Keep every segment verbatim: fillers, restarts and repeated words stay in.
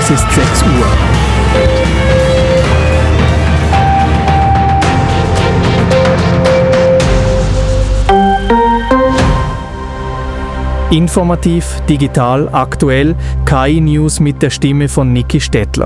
Es ist sechs Uhr. Informativ, digital, aktuell, K I-News mit der Stimme von Niki Stettler.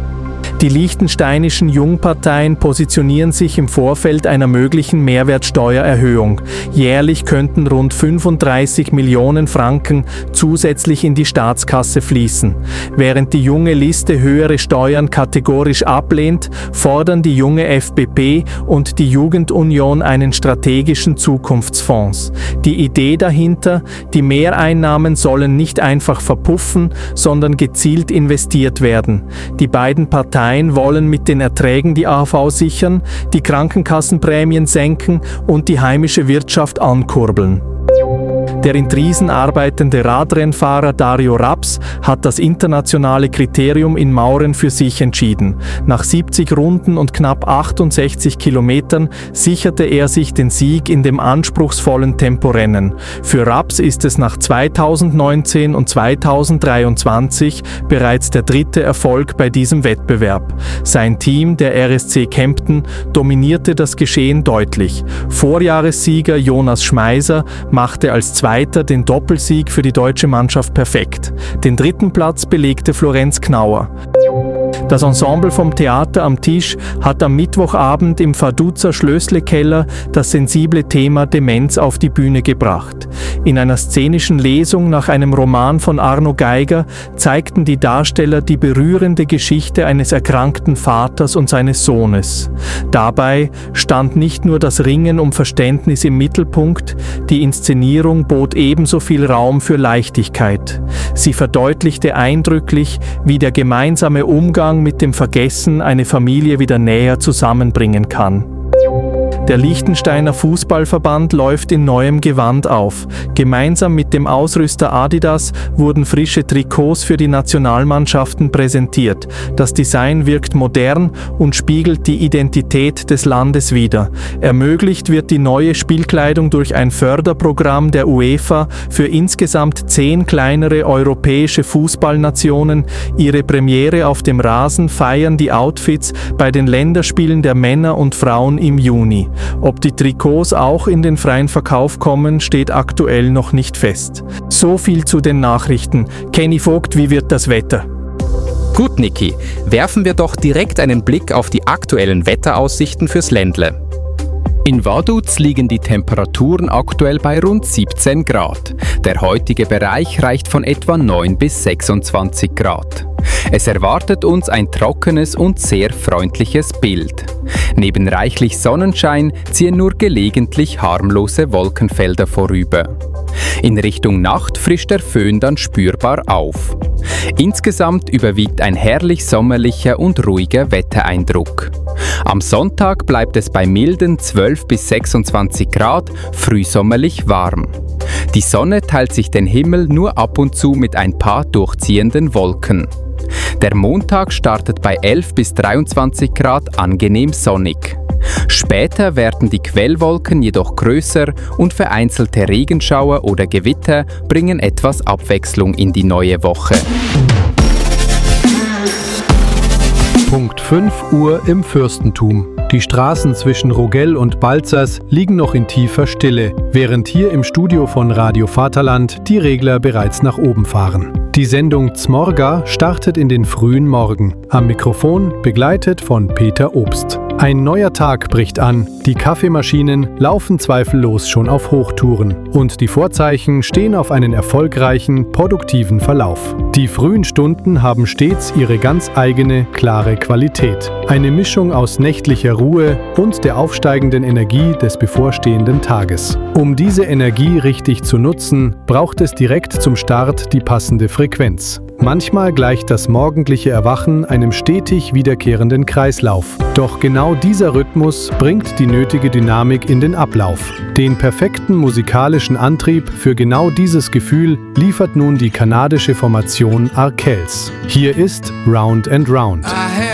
Die liechtensteinischen Jungparteien positionieren sich im Vorfeld einer möglichen Mehrwertsteuererhöhung. Jährlich könnten rund fünfunddreißig Millionen Franken zusätzlich in die Staatskasse fließen. Während die junge Liste höhere Steuern kategorisch ablehnt, fordern die junge F B P und die Jugendunion einen strategischen Zukunftsfonds. Die Idee dahinter: die Mehreinnahmen sollen nicht einfach verpuffen, sondern gezielt investiert werden. Die beiden Parteien wollen mit den Erträgen die A V sichern, die Krankenkassenprämien senken und die heimische Wirtschaft ankurbeln. Der in Triesen arbeitende Radrennfahrer Dario Raps hat das internationale Kriterium in Mauren für sich entschieden. Nach siebzig Runden und knapp achtundsechzig Kilometern sicherte er sich den Sieg in dem anspruchsvollen Temporennen. Für Raps ist es nach zweitausendneunzehn und zweitausenddreiundzwanzig bereits der dritte Erfolg bei diesem Wettbewerb. Sein Team, der R S C Kempten, dominierte das Geschehen deutlich. Vorjahressieger Jonas Schmeiser machte als Zweiter den Doppelsieg für die deutsche Mannschaft perfekt. Den dritten Platz belegte Florenz Knauer. Das Ensemble vom Theater am Tisch hat am Mittwochabend im Vaduzer Schlößle-Keller das sensible Thema Demenz auf die Bühne gebracht. In einer szenischen Lesung nach einem Roman von Arno Geiger zeigten die Darsteller die berührende Geschichte eines erkrankten Vaters und seines Sohnes. Dabei stand nicht nur das Ringen um Verständnis im Mittelpunkt, die Inszenierung bot ebenso viel Raum für Leichtigkeit. Sie verdeutlichte eindrücklich, wie der gemeinsame Umgang mit dem Vergessen eine Familie wieder näher zusammenbringen kann. Der Liechtensteiner Fußballverband läuft in neuem Gewand auf. Gemeinsam mit dem Ausrüster Adidas wurden frische Trikots für die Nationalmannschaften präsentiert. Das Design wirkt modern und spiegelt die Identität des Landes wider. Ermöglicht wird die neue Spielkleidung durch ein Förderprogramm der UEFA für insgesamt zehn kleinere europäische Fußballnationen. Ihre Premiere auf dem Rasen feiern die Outfits bei den Länderspielen der Männer und Frauen im Juni. Ob die Trikots auch in den freien Verkauf kommen, steht aktuell noch nicht fest. So viel zu den Nachrichten. Kenny Vogt, wie wird das Wetter? Gut, Niki, werfen wir doch direkt einen Blick auf die aktuellen Wetteraussichten fürs Ländle. In Vaduz liegen die Temperaturen aktuell bei rund siebzehn Grad. Der heutige Bereich reicht von etwa neun bis sechsundzwanzig Grad. Es erwartet uns ein trockenes und sehr freundliches Bild. Neben reichlich Sonnenschein ziehen nur gelegentlich harmlose Wolkenfelder vorüber. In Richtung Nacht frischt der Föhn dann spürbar auf. Insgesamt überwiegt ein herrlich sommerlicher und ruhiger Wettereindruck. Am Sonntag bleibt es bei milden zwölf bis sechsundzwanzig Grad, frühsommerlich warm. Die Sonne teilt sich den Himmel nur ab und zu mit ein paar durchziehenden Wolken. Der Montag startet bei elf bis dreiundzwanzig Grad angenehm sonnig. Später werden die Quellwolken jedoch größer und vereinzelte Regenschauer oder Gewitter bringen etwas Abwechslung in die neue Woche. Punkt fünf Uhr im Fürstentum. Die Straßen zwischen Rogell und Balzers liegen noch in tiefer Stille, während hier im Studio von Radio Vaterland die Regler bereits nach oben fahren. Die Sendung Zmorga startet in den frühen Morgen. Am Mikrofon begleitet von Peter Obst. Ein neuer Tag bricht an, die Kaffeemaschinen laufen zweifellos schon auf Hochtouren und die Vorzeichen stehen auf einen erfolgreichen, produktiven Verlauf. Die frühen Stunden haben stets ihre ganz eigene, klare Qualität. Eine Mischung aus nächtlicher Ruhe und der aufsteigenden Energie des bevorstehenden Tages. Um diese Energie richtig zu nutzen, braucht es direkt zum Start die passende Frequenz. Manchmal gleicht das morgendliche Erwachen einem stetig wiederkehrenden Kreislauf. Doch genau dieser Rhythmus bringt die nötige Dynamik in den Ablauf. Den perfekten musikalischen Antrieb für genau dieses Gefühl liefert nun die kanadische Formation Arkells. Hier ist Round and Round.